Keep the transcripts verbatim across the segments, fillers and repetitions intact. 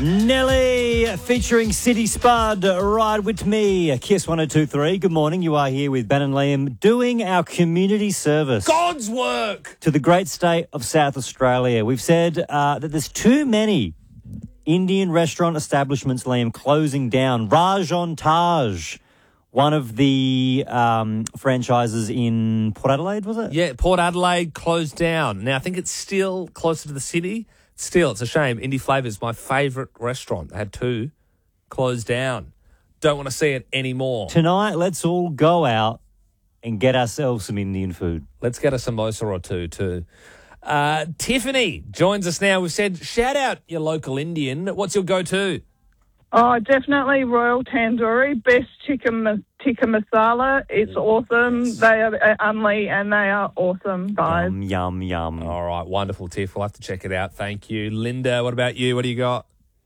Nelly featuring City Spud, Ride With Me, Kiss one oh two three. Good morning. You are here with Ben and Liam doing our community service. God's work! To the great state of South Australia. We've said uh, that there's too many Indian restaurant establishments, Liam, closing down. Rajon Taj, one of the um, franchises in Port Adelaide, was it? Yeah, Port Adelaide closed down. Now, I think it's still closer to the city. Still, it's a shame. Indie Flavours, my favourite restaurant. I had two closed down. Don't want to see it anymore. Tonight, let's all go out and get ourselves some Indian food. Let's get a samosa or two, too. Uh, Tiffany joins us now. We've said, shout out your local Indian. What's your go-to? Oh, definitely Royal Tandoori. Best chicken ma- tikka masala. It's awesome. They are uh, Unli and they are awesome, guys. Yum, yum, yum. All right, wonderful, Tiff. We'll have to check it out. Thank you. Linda, what about you? What do you got?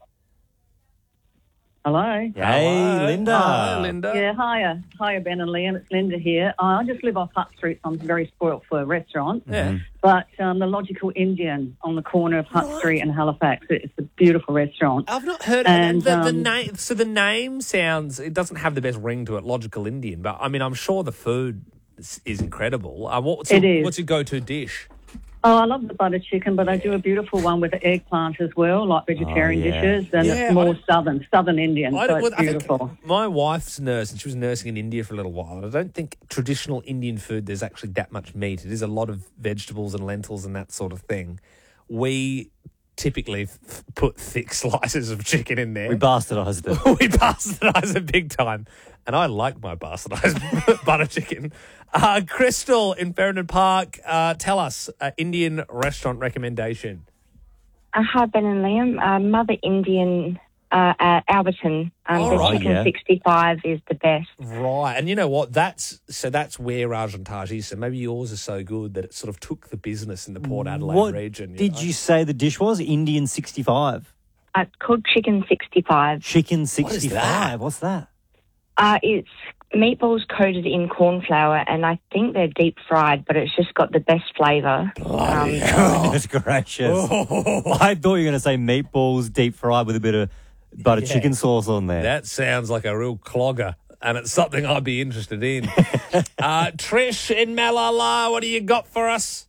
Hello. Hey, Hello. Linda. Hi, Linda. Yeah, hiya. Hiya, Ben and Liam. It's Linda here. I just live off Hutt Street, so I'm very spoilt for restaurants. Yeah. But um, the Logical Indian on the corner of Hutt Street and Halifax, it's a beautiful restaurant. I've not heard And, of the, the um, name. So the name sounds, it doesn't have the best ring to it, Logical Indian, but I mean, I'm sure the food is, is incredible. Uh, what's, It your, is. what's your go-to dish? Oh, I love the butter chicken, but I do a beautiful one with the eggplant as well, like vegetarian Oh, yeah. dishes. And Yeah, it's more I- southern, southern Indian, I so don't- it's well, I think beautiful. my wife's nurse, and she was nursing in India for a little while. And I don't think traditional Indian food, there's actually that much meat. It is a lot of vegetables and lentils and that sort of thing. We typically f- put thick slices of chicken in there. We bastardised it. we bastardise it big time. And I like my bastardised butter chicken. Uh, Crystal in Ferryden Park, uh, tell us, uh, Indian restaurant recommendation. Uh, hi, Ben and Liam. Uh, Mother Indian uh, at Alberton. Um, Oh, the right, chicken yeah. sixty-five is the best. Right. And you know what? That's so that's where Rajon Taj is. So maybe yours is so good that it sort of took the business in the Port Adelaide What region. did know? you say the dish was? Indian sixty-five. Uh, it's called chicken sixty-five. Chicken that? sixty-five. What's that? Uh, it's meatballs coated in corn flour, and I think they're deep fried, but it's just got the best flavour. Um, Goodness gracious. I thought you were going to say meatballs deep fried with a bit of butter Yeah. chicken sauce on there. That sounds like a real clogger, and it's something I'd be interested in. uh, Trish in Malala, what do you got for us?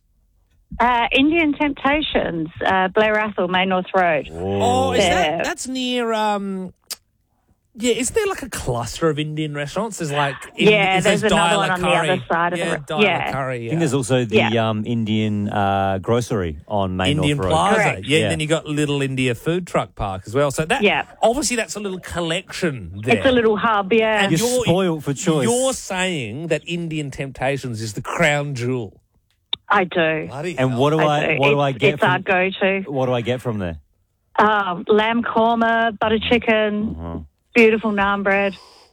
Uh, Indian Temptations, uh, Blair Athol, May North Road. Oh, is Yeah. that that's near? Um, yeah, is there like a cluster of Indian restaurants? There's like in, Yeah, is there's another Dial one on the Curry. other side of yeah, the- Dial yeah. Curry. I Yeah. think there's also the Yeah. um, Indian uh, grocery on Main Indian North Road. Plaza. Correct. Yeah, Yeah. and then you got Little India Food Truck Park as well. So that Yeah. obviously that's a little collection there. It's a little hub, yeah. And You're spoiled for choice. You're saying that Indian Temptations is the crown jewel. I do. Bloody And hell. what do I, do. what do it's, I get It's our from, go-to. what do I get from there? Um, lamb korma, butter chicken, Uh-huh. beautiful naan bread.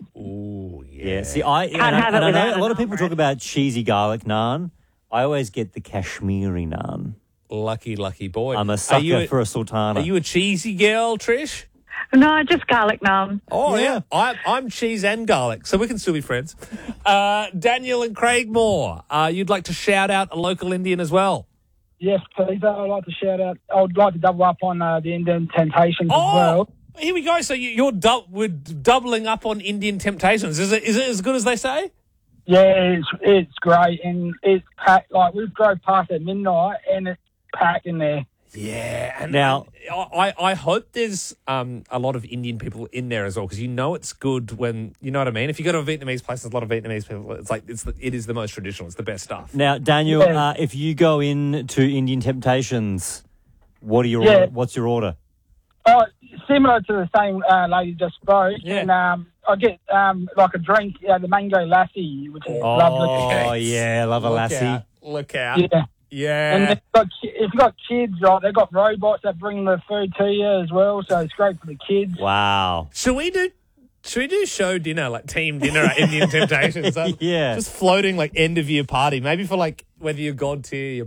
Ooh, yeah. Yeah, see, I, Can't and I, have it and I know without a lot a of people naan talk about cheesy garlic naan. I always get the Kashmiri naan. Lucky, lucky boy. I'm a Are sucker you a, for a sultana. Are you a cheesy girl, Trish? No, just garlic naan. Oh, yeah. Yeah. I, I'm cheese and garlic, so we can still be friends. Uh, Daniel and Craigmore, uh, you'd like to shout out a local Indian as well? Yes, please. I'd like to shout out. I would like to double up on uh, the Indian Temptations Oh, as well. here we go. So you, you're dou- we're doubling up on Indian Temptations. Is it is it as good as they say? Yeah, it's it's great and it's packed. Like we drove past at midnight and it's packed in there. Yeah. And Now- and I, I hope there's um, a lot of Indian people in there as well, because you know it's good when, you know what I mean? If you go to a Vietnamese place, there's a lot of Vietnamese people. It's like, it's the, it is the most traditional. It's the best stuff. Now, Daniel, Yeah. uh, if you go in to Indian Temptations, what are your Yeah. order? What's your order? Oh, similar to the same uh, lady just spoke. Yeah. And um, I get um, like a drink, uh, the mango lassi, which is Oh, lovely. yeah, love a Look lassie. out. Look out. Yeah. Yeah. And if you've, got, ki- if you've got kids, right, they've got robots that bring the food to you as well, so it's great for the kids. Wow. Should we do should we do show dinner, like team dinner at Indian Temptations? Um, Yeah. Just floating like end of year party. Maybe for like whether you're God tier, you're